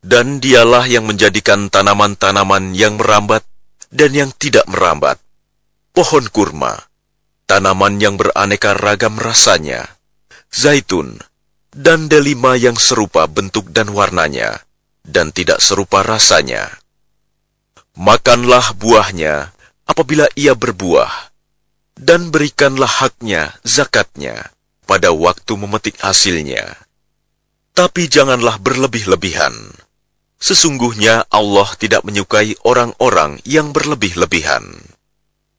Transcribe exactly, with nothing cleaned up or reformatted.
Dan dialah yang menjadikan tanaman-tanaman yang merambat dan yang tidak merambat, pohon kurma, tanaman yang beraneka ragam rasanya, zaitun, dan delima yang serupa bentuk dan warnanya, dan tidak serupa rasanya. Makanlah buahnya apabila ia berbuah, dan berikanlah haknya, zakatnya, pada waktu memetik hasilnya. Tapi janganlah berlebih-lebihan. Sesungguhnya Allah tidak menyukai orang-orang yang berlebih-lebihan.